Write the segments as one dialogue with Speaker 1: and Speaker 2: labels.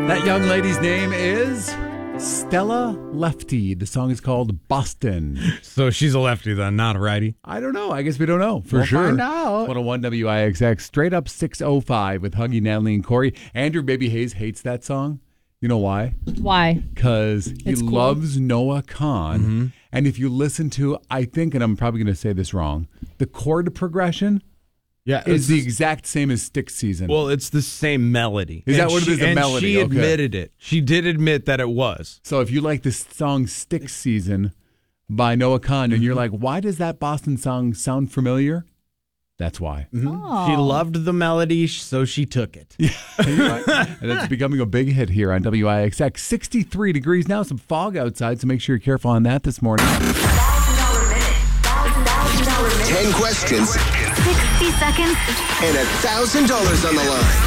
Speaker 1: That young lady's name is Stella Lefty. The song is called Boston.
Speaker 2: So she's a lefty then, not a righty?
Speaker 1: I don't know. I guess we don't know. We'll
Speaker 2: sure.
Speaker 1: Find out. 101 WIXX, straight up 605 with Huggy, Natalie, and Corey. Andrew Baby Hayes hates that song. You know why?
Speaker 3: Why?
Speaker 1: Because he loves Noah Kahan.
Speaker 2: Mm-hmm.
Speaker 1: And if you listen to, I think, and I'm probably going to say this wrong, the chord progression is the exact same as Stick Season.
Speaker 2: Well, it's the same melody.
Speaker 1: Is that what it is, a melody?
Speaker 2: She
Speaker 1: Okay.
Speaker 2: admitted it. She did admit that it was.
Speaker 1: So if you like this song Stick Season by Noah Kahan and you're like, why does that Boston song sound familiar? That's why.
Speaker 3: Oh.
Speaker 2: She loved the melody, so she took it.
Speaker 1: And it's becoming a big hit here on WIXX. 63 degrees now, some fog outside, so make sure you're careful on that this morning.
Speaker 4: $1,000 minute.
Speaker 5: 10 questions
Speaker 4: 60 seconds.
Speaker 5: and $1,000 on the line.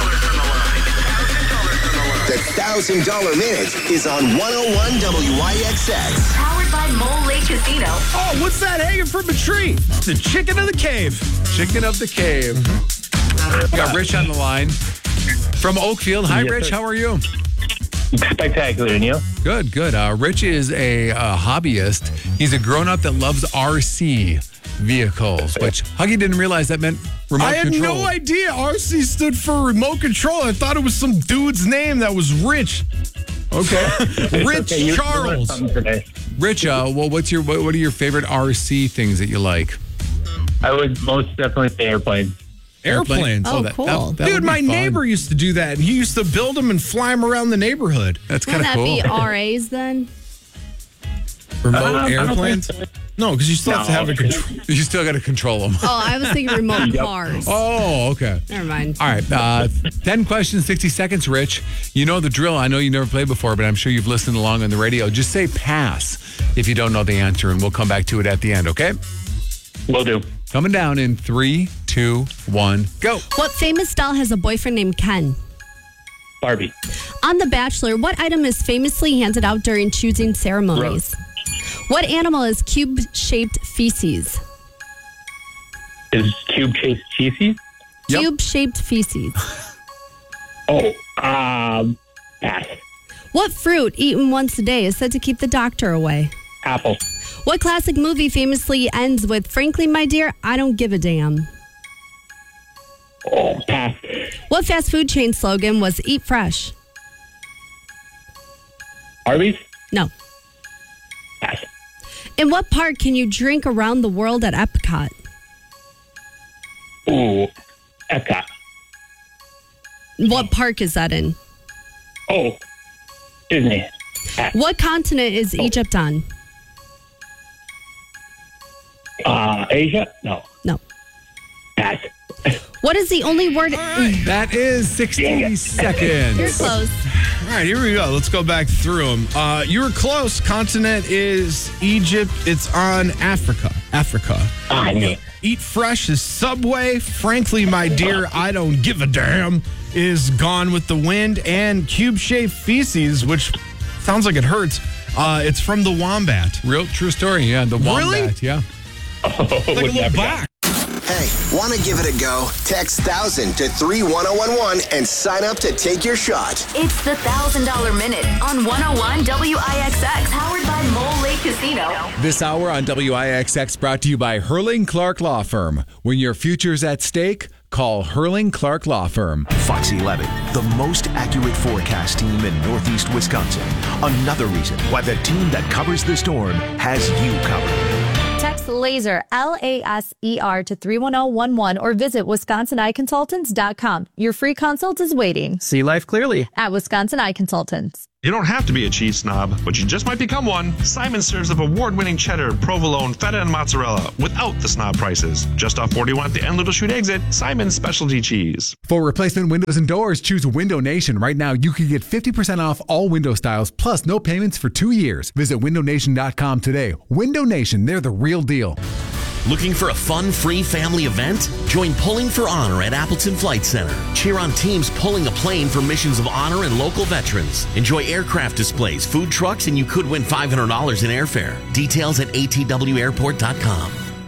Speaker 5: The $1,000 minute is on 101 WIXX.
Speaker 4: Powered by Mole Lake Casino.
Speaker 2: Oh, what's that hanging from a tree? The chicken of the cave.
Speaker 1: Chicken of the Cave. We got Rich on the line from Oakfield. Hi,
Speaker 6: Yes,
Speaker 1: Rich.
Speaker 6: sir.
Speaker 1: How are you?
Speaker 6: Spectacular, and you?
Speaker 1: Good, good. Rich is a hobbyist. He's a grown-up that loves RC vehicles, which Huggy didn't realize that meant remote
Speaker 2: I had
Speaker 1: control.
Speaker 2: no idea RC stood for remote control. I thought it was some dude's name that was Rich.
Speaker 1: Okay.
Speaker 2: Rich
Speaker 6: Okay, you
Speaker 2: Charles.
Speaker 6: learned something today.
Speaker 1: Rich, well, what are your favorite RC things that you like?
Speaker 6: I would most definitely say airplane.
Speaker 2: Airplanes.
Speaker 3: Oh, cool.
Speaker 1: that would
Speaker 2: Dude,
Speaker 1: be
Speaker 2: my
Speaker 1: fun.
Speaker 2: neighbor used to do that. He used to build them and fly them around the neighborhood.
Speaker 1: That's kind
Speaker 3: Wouldn't
Speaker 1: of
Speaker 3: that
Speaker 1: cool.
Speaker 3: be RAs then?
Speaker 2: Remote
Speaker 6: I don't
Speaker 2: airplanes?
Speaker 6: think so.
Speaker 2: No, because you still have to have a control.
Speaker 1: You still got to control them.
Speaker 3: Oh, I was thinking remote cars.
Speaker 1: Oh, okay.
Speaker 3: Never mind.
Speaker 1: All right. 10 questions, 60 seconds, Rich. You know the drill. I know you never played before, but I'm sure you've listened along on the radio. Just say pass if you don't know the answer, and we'll come back to it at the end, okay?
Speaker 6: Will do.
Speaker 1: Coming down in 3, 2, 1, go.
Speaker 3: What famous doll has a boyfriend named Ken?
Speaker 6: Barbie.
Speaker 3: On The Bachelor, what item is famously handed out during choosing ceremonies? What animal is cube-shaped feces?
Speaker 6: Is cube-shaped cheesy?
Speaker 1: Yep.
Speaker 3: Cube-shaped feces.
Speaker 6: Oh, pass.
Speaker 3: What fruit eaten once a day is said to keep the doctor away?
Speaker 6: Apple.
Speaker 3: What classic movie famously ends with, frankly, my dear, I don't give a damn?
Speaker 6: Oh, pass.
Speaker 3: What fast food chain slogan was eat fresh?
Speaker 6: Arby's?
Speaker 3: No.
Speaker 6: Pass.
Speaker 3: In what park can you drink around the world at Epcot?
Speaker 6: Ooh, Epcot.
Speaker 3: What park is that in?
Speaker 6: Oh, Disney. Pass.
Speaker 3: What continent is Egypt on?
Speaker 6: Asia? No.
Speaker 3: No.
Speaker 6: Pass.
Speaker 3: What is the only word?
Speaker 1: That is 60 seconds.
Speaker 3: You're close.
Speaker 2: All right, here we go. Let's go back through them. You were close. Continent is Egypt. It's on Africa.
Speaker 6: I knew it.
Speaker 2: Eat Fresh is Subway. Frankly, my dear, I don't give a damn is Gone with the Wind. And Cube-Shaped Feces, which sounds like it hurts. It's from the Wombat.
Speaker 1: Real true story. Yeah, the wombat.
Speaker 2: Really?
Speaker 1: Yeah.
Speaker 2: Like a
Speaker 6: Would
Speaker 2: little
Speaker 6: never
Speaker 2: back.
Speaker 5: Hey, want to give it a go? Text 1000 to 31011 and sign up to take your shot.
Speaker 4: It's the $1,000 minute on 101 WIXX. Powered by Mole Lake Casino.
Speaker 1: This hour on WIXX brought to you by Hurling Clark Law Firm. When your future's at stake, call Hurling Clark Law Firm.
Speaker 7: Fox 11, the most accurate forecast team in Northeast Wisconsin. Another reason why the team that covers the storm has you covered.
Speaker 8: Text LASER, LASER to 31011 or visit WisconsinEyeConsultants.com. Your free consult is waiting
Speaker 9: See life clearly.
Speaker 8: at Wisconsin Eye Consultants.
Speaker 10: You don't have to be a cheese snob, but you just might become one. Simon serves up award-winning cheddar, provolone, feta, and mozzarella without the snob prices. Just off 41 at the end Little Chute exit, Simon's specialty cheese.
Speaker 1: For replacement windows and doors, choose Window Nation. Right now, you can get 50% off all window styles, plus no payments for 2 years. Visit windownation.com today. Window Nation, they're the real deal.
Speaker 11: Looking for a fun, free family event? Join Pulling for Honor at Appleton Flight Center. Cheer on teams pulling a plane for missions of honor and local veterans. Enjoy aircraft displays, food trucks, and you could win $500 in airfare. Details at atwairport.com.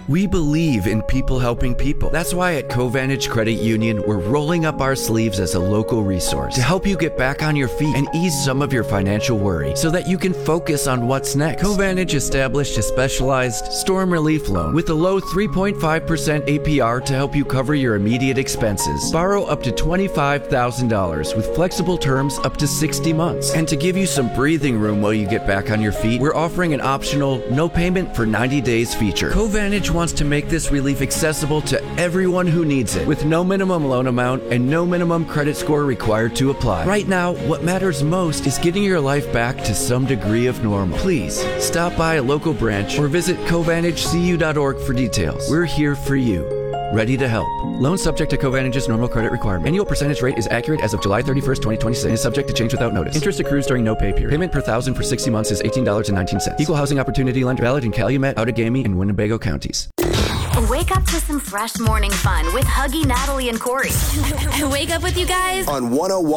Speaker 9: We believe in people helping people. That's why at Covantage Credit Union, we're rolling up our sleeves as a local resource to help you get back on your feet and ease some of your financial worry so that you can focus on what's next. Covantage established a specialized storm relief loan with a low 3.5% APR to help you cover your immediate expenses. Borrow up to $25,000 with flexible terms up to 60 months. And to give you some breathing room while you get back on your feet, we're offering an optional no payment for 90 days feature. Covantage wants to make this relief accessible to everyone who needs it with no minimum loan amount and no minimum credit score required to apply. Right now, what matters most is getting your life back to some degree of normal. Please stop by a local branch or visit CovantageCU.org for details. We're here for you, ready to help. Loan subject to Covantage's normal credit requirement. Annual percentage rate is accurate as of July 31st, 2026 and is subject to change without notice. Interest accrues during no pay period. Payment per thousand for 60 months is $18.19. Equal housing opportunity lender. Valid in Calumet, Outagamie, and Winnebago counties.
Speaker 4: Wake up to some fresh morning fun with Huggy, Natalie, and Corey. Wake up with you guys
Speaker 5: on 101.